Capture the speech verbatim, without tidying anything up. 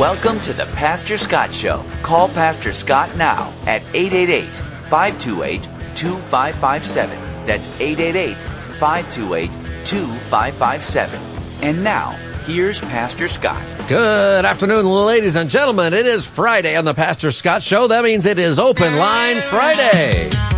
Welcome to the Pastor Scott Show. Call Pastor Scott now at eight eight eight, five two eight, two five five seven. That's eight eight eight, five two eight, two five five seven. And now, here's Pastor Scott. Good afternoon, ladies and gentlemen. It is Friday on the Pastor Scott Show. That means it is Open Line Friday.